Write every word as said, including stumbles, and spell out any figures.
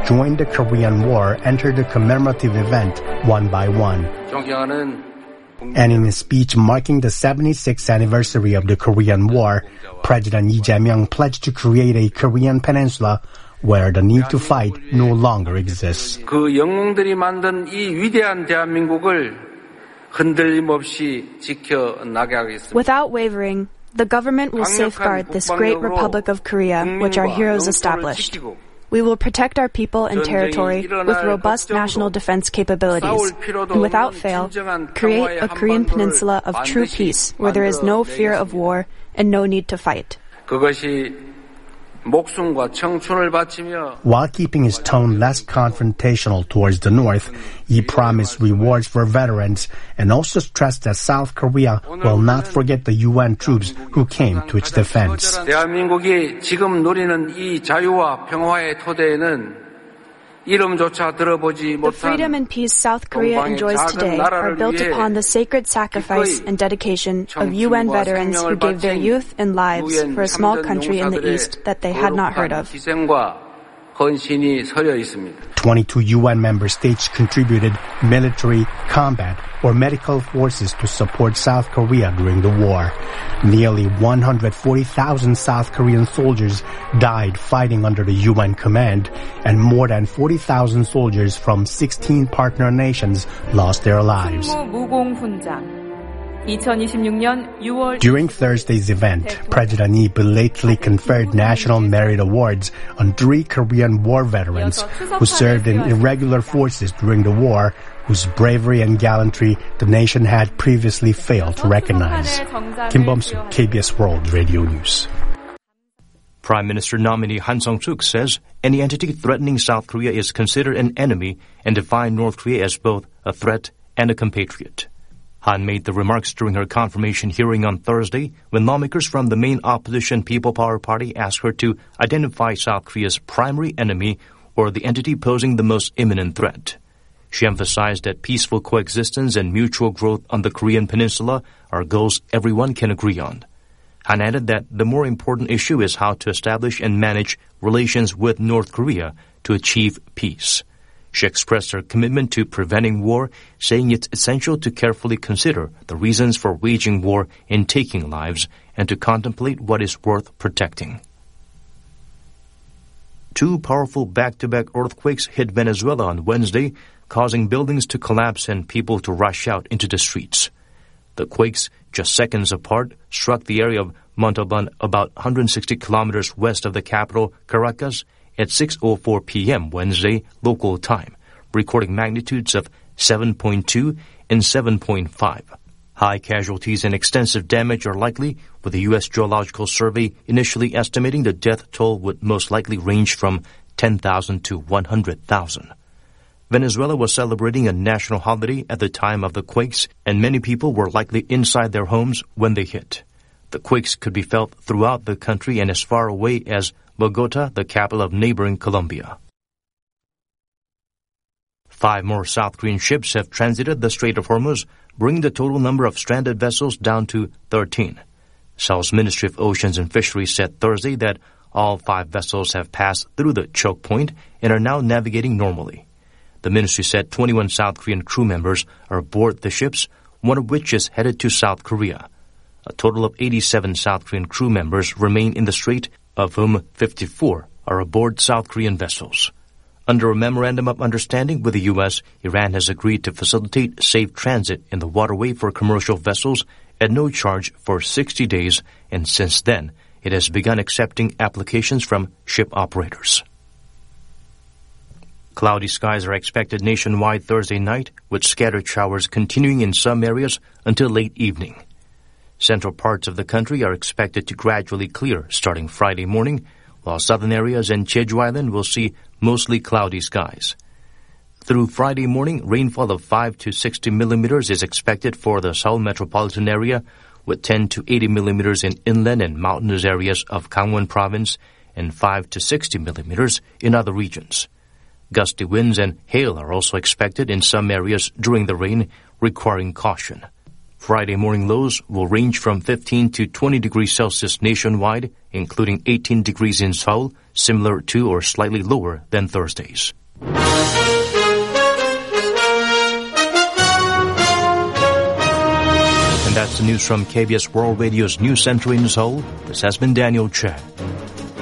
joined the Korean War entered the commemorative event one by one. And in his speech marking the seventy-sixth anniversary of the Korean War, President Lee Jae-myung pledged to create a Korean peninsula where the need to fight no longer exists. 그 영웅들이 만든 이 위대한 대한민국을 흔들림 없이 지켜나가게 하겠습니다. Without wavering, the government will safeguard this great Republic of Korea, which our heroes established. We will protect our people and territory with robust national defense capabilities, and without fail, create a Korean peninsula of true peace where there is no fear of war and no need to fight. While keeping his tone less confrontational towards the North, he promised rewards for veterans and also stressed that South Korea will not forget the U N troops who came to its defense. 대한민국이 지금 누리는 이 자유와 평화의 토대에는 The freedom and peace South Korea enjoys today are built upon the sacred sacrifice and dedication of U N veterans who gave their youth and lives for a small country in the East that they had not heard of. twenty-two U N member states contributed military, combat, or medical forces to support South Korea during the war. Nearly one hundred forty thousand South Korean soldiers died fighting under the U N command, and more than forty thousand soldiers from sixteen partner nations lost their lives. During Thursday's event, President Lee belatedly conferred National Merit Awards on three Korean War veterans who served in irregular forces during the war, whose bravery and gallantry the nation had previously failed to recognize. Kim Bum-soo, K B S World Radio News. Prime Minister nominee Han Sung-suk says any entity threatening South Korea is considered an enemy and defined North Korea as both a threat and a compatriot. Han made the remarks during her confirmation hearing on Thursday when lawmakers from the main opposition People Power Party asked her to identify South Korea's primary enemy or the entity posing the most imminent threat. She emphasized that peaceful coexistence and mutual growth on the Korean peninsula are goals everyone can agree on. Han added that the more important issue is how to establish and manage relations with North Korea to achieve peace. She expressed her commitment to preventing war, saying it's essential to carefully consider the reasons for waging war and taking lives, and to contemplate what is worth protecting. Two powerful back-to-back earthquakes hit Venezuela on Wednesday, causing buildings to collapse and people to rush out into the streets. The quakes, just seconds apart, struck the area of Montalban about one hundred sixty kilometers west of the capital, Caracas, at six oh four p.m. Wednesday local time, recording magnitudes of seven point two and seven point five. High casualties and extensive damage are likely, with the U S Geological Survey initially estimating the death toll would most likely range from ten thousand to one hundred thousand. Venezuela was celebrating a national holiday at the time of the quakes, and many people were likely inside their homes when they hit. The quakes could be felt throughout the country and as far away as Bogota, the capital of neighboring Colombia. Five more South Korean ships have transited the Strait of Hormuz, bringing the total number of stranded vessels down to thirteen. Seoul's Ministry of Oceans and Fisheries said Thursday that all five vessels have passed through the choke point and are now navigating normally. The ministry said twenty-one South Korean crew members are aboard the ships, one of which is headed to South Korea. A total of eighty-seven South Korean crew members remain in the strait, of whom fifty-four are aboard South Korean vessels. Under a memorandum of understanding with the U S, Iran has agreed to facilitate safe transit in the waterway for commercial vessels at no charge for sixty days, and since then, it has begun accepting applications from ship operators. Cloudy skies are expected nationwide Thursday night, with scattered showers continuing in some areas until late evening. Central parts of the country are expected to gradually clear starting Friday morning, while southern areas and Jeju Island will see mostly cloudy skies. Through Friday morning, rainfall of five to sixty millimeters is expected for the Seoul metropolitan area, with ten to eighty millimeters in inland and mountainous areas of Gangwon province and five to sixty millimeters in other regions. Gusty winds and hail are also expected in some areas during the rain, requiring caution. Friday morning lows will range from fifteen to twenty degrees Celsius nationwide, including eighteen degrees in Seoul, similar to or slightly lower than Thursday's. And that's the news from K B S World Radio's News Center in Seoul. This has been Daniel Chen.